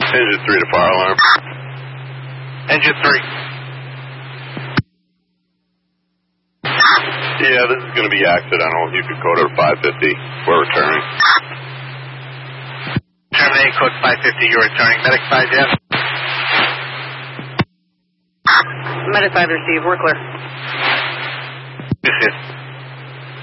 Engine 3 to fire alarm. Engine 3. Yeah, this is going to be accidental. You could code it 550. We're returning. Terminate code 550. You're returning. Medic 5, yes. Medic 5 received. We're clear. Yes, yes.